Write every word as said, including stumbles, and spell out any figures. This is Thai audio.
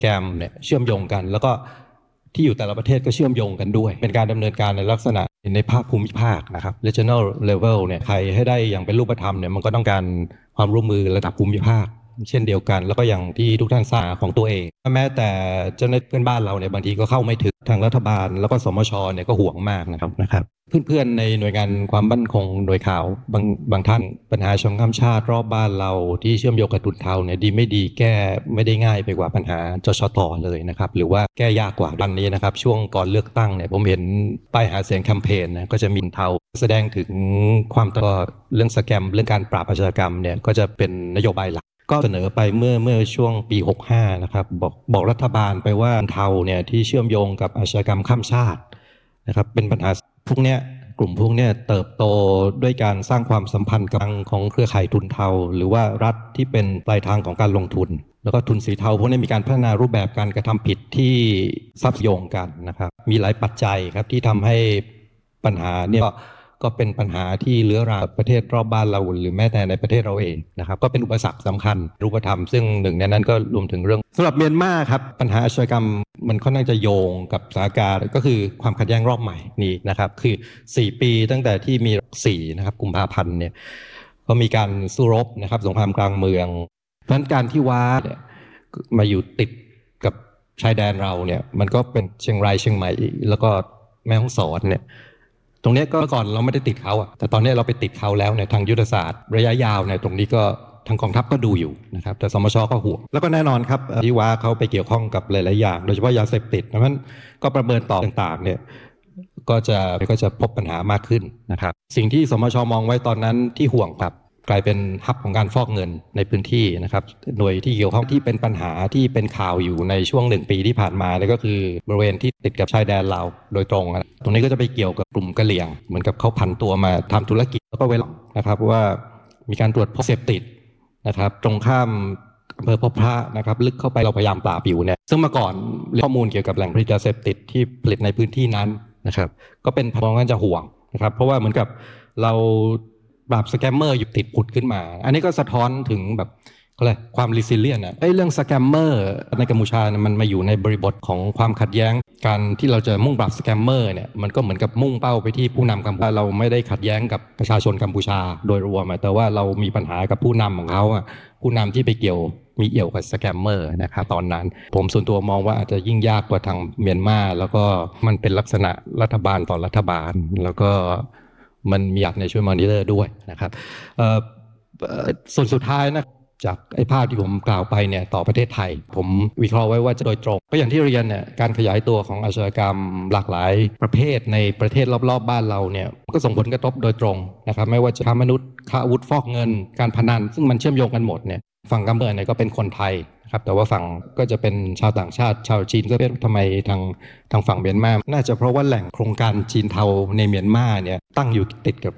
แกรมเนี่ยเชื่อมโยงกันแล้วก็ที่อยู่แต่ละประเทศก็เชื่อมโยงกันด้วยเป็นการดำเนินการในลักษณะในภาคภูมิภาคนะครับ regional level เนี่ยใครให้ได้อย่างเป็นรูปธรรมเนี่ยมันก็ต้องการความร่วมมือระดับภูมิภาคเช่นเดียวกันแล้วก็อย่างที่ทุกท่านทราบของตัวเองแม้แต่เจ้าหน้าที่เพื่อนบ้านเราเนี่ยบางทีก็เข้าไม่ถึงทางรัฐบาลแล้วก็สมชเนี่ยก็ห่วงมากนะครับนะครับเพื่อนๆในหน่วยงานความมั่นคงโดยข่าวบางบางท่านปัญหาชนข้ามชาติรอบบ้านเราที่เชื่อมโยงกับทุนเทาเนี่ยดีไม่ดีแก้ไม่ได้ง่ายไปกว่าปัญหาจชตเลยนะครับหรือว่าแก้ยากกว่าวันนี้นะครับช่วงก่อนเลือกตั้งเนี่ยผมเห็นป้ายหาเสียงแคมเปญนะก็จะมีทุนเทาแสดงถึงความต่อเรื่องสแกมเรื่องการปราบอาชญากรรมเนี่ยก็จะเป็นนโยบายหลักก็เสนอไปเมื่อเมื่อช่วงปีหกสิบห้านะครับบอกบอกรัฐบาลไปว่าทุนเทาเนี่ยที่เชื่อมโยงกับอาชญากรรมข้ามชาตินะครับเป็นปัญหาพวกเนี้ยกลุ่มพวกนี้เติบโตด้วยการสร้างความสัมพันธ์กับของเครือข่ายทุนเทาหรือว่ารัฐที่เป็นปลายทางของการลงทุนแล้วก็ทุนสีเทาพวกนี้มีการพัฒนารูปแบบการกระทำผิดที่ซับซ้อนกันนะครับมีหลายปัจจัยครับที่ทำให้ปัญหาเนี่ยก็เป็นปัญหาที่เลื้อรังประเทศรอบบ้านเราหรือแม้แต่ในประเทศเราเองนะครับก็เป็นอุปสรรคสำคัญรูปธรรมซึ่งหนึ่งในนั้นก็รวมถึงเรื่องสำหรับเมียนมาครับปัญหาอาชญากรรมมันค่อนข้างจะโยงกับสถานการณ์ก็คือความขัดแย้งรอบใหม่นี้นะครับคือสี่ปีตั้งแต่ที่มีสี่นะครับกุมภาพันธ์เนี่ยก็มีการสู้รบนะครับสงครามกลางเมืองเพราะฉะนั้นการที่ว้าเนี่ยมาอยู่ติดกับชายแดนเราเนี่ยมันก็เป็นเชียงรายเชียงใหม่แล้วก็แม่ฮ่องสอนเนี่ยตรงนี้ก็ก่อนเราไม่ได้ติดเขาอะแต่ตอนนี้เราไปติดเขาแล้วเนี่ยทางยุทธศาสตร์ระยะยาวเนี่ยตรงนี้ก็ทางกองทัพก็ดูอยู่นะครับแต่สมชก็ห่วงแล้วก็แน่นอนครับที่ว่าเขาไปเกี่ยวข้องกับหลายๆอย่างโดยเฉพาะยาเสพติดเพราะฉะนั้นก็ประเมินต่อต่างๆเนี่ยก็จะก็จะพบปัญหามากขึ้นนะครับสิ่งที่สมชมองไว้ตอนนั้นที่ห่วงครับกลายเป็นฮับของการฟอกเงินในพื้นที่นะครับหน่วยที่เกี่ยวข้องที่เป็นปัญหาที่เป็นข่าวอยู่ในช่วงหนึ่งปีที่ผ่านมานี่ก็คือบริเวณที่ติดกับชายแดนลาวโดยตรงตรงนี้ก็จะไปเกี่ยวกับกลุ่มกะเหรี่ยงเหมือนกับเขาผันตัวมาทำธุรกิจแล้วก็เวลานะครับว่ามีการตรวจพบเสพติดนะครับตรงข้ามอำเภอพบพระนะครับลึกเข้าไปเราพยายามปราบอยู่เนี่ยซึ่งเมื่อก่อนข้อมูลเกี่ยวกับแหล่งผลิตยาเสพติดที่ผลิตในพื้นที่นั้นนะครับก็เป็นพองกันจะห่วงนะครับเพราะว่าเหมือนกับเราปราบสแกมเมอร์อยู่ติดผุดขึ้นมาอันนี้ก็สะท้อนถึงแบบอะไรความรีซิเลียนอะไอ้เรื่องสแกมเมอร์ในกัมพูชาเนี่ยมันมาอยู่ในบริบทของความขัดแย้งการที่เราจะมุ่งปราบสแกมเมอร์เนี่ยมันก็เหมือนกับมุ่งเป้าไปที่ผู้นำกัมพูชาเราไม่ได้ขัดแย้งกับประชาชนกัมพูชาโดยรวมแต่ว่าเรามีปัญหากับผู้นำของเขาอะผู้นำที่ไปเกี่ยวมีเอี่ยวกับสแกมเมอร์นะครับตอนนั้นผมส่วนตัวมองว่าอาจจะยิ่งยากกว่าทางเมียนมาแล้วก็มันเป็นลักษณะรัฐบาลต่อรัฐบาลแล้วก็มันมีอยากในช่วยมอนิเตอร์ด้วยนะครับส่วนสุดท้ายนะจากไอ้ภาพที่ผมกล่าวไปเนี่ยต่อประเทศไทยผมวิเคราะห์ไว้ว่าจะโดยตรงก็อย่างที่เรียนเนี่ยการขยายตัวของอาชญากรรมหลากหลายประเภทในประเทศรอบๆบ้านเราเนี่ยก็ส่งผลกระทบโดยตรงนะครับไม่ว่าจะค้ามนุษย์ค้าอาวุธฟอกเงินการพนันซึ่งมันเชื่อมโยงกันหมดเนี่ยฝั่งกัมพูชาเนี่ยก็เป็นคนไทยครับแต่ว่าฝั่งก็จะเป็นชาวต่างชาติชาวจีนก็เป็นทำไมทางทางฝั่งเมียนมาน่าจะเพราะว่าแหล่งโครงการจีนเทาในเมียนมาเนี่ยตั้งอยู่ติดกับ